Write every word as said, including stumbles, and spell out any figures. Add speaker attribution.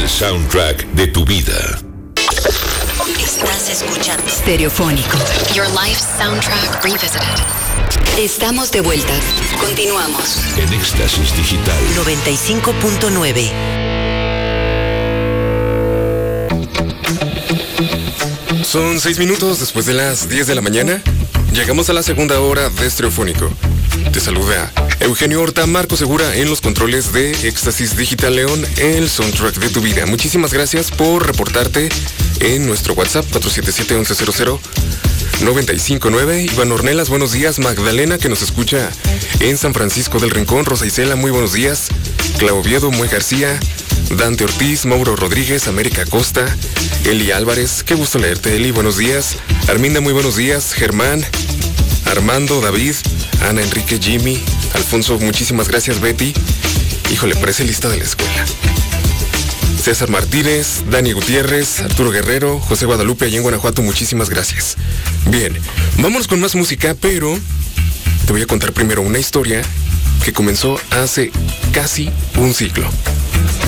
Speaker 1: soundtrack de tu vida.
Speaker 2: Estás escuchando
Speaker 3: Stereofónico.
Speaker 2: Your Life Soundtrack Revisited. Estamos de vuelta. Continuamos.
Speaker 1: En Éxtasis Digital
Speaker 2: noventa y cinco punto nueve.
Speaker 4: Son seis minutos después de las diez de la mañana. Llegamos a la segunda hora de Stereofónico. Te saluda Eugenio Horta, Marco Segura en los controles de Éxtasis Digital León, el soundtrack de tu vida. Muchísimas gracias por reportarte en nuestro WhatsApp cuatro siete siete, once cero cero, noventa y cinco nueve. Iván Ornelas, buenos días. Magdalena, que nos escucha en San Francisco del Rincón. Rosa Isela, muy buenos días. Clau Oviedo, Mue García, Dante Ortiz, Mauro Rodríguez, América Costa, Eli Álvarez, qué gusto leerte, Eli, buenos días. Arminda, muy buenos días. Germán, Armando, David, Ana, Enrique, Jimmy, Alfonso, muchísimas gracias. Betty, híjole, parece lista de la escuela. César Martínez, Dani Gutiérrez, Arturo Guerrero, José Guadalupe, allá en Guanajuato, muchísimas gracias. Bien, vámonos con más música, pero te voy a contar primero una historia que comenzó hace casi un siglo.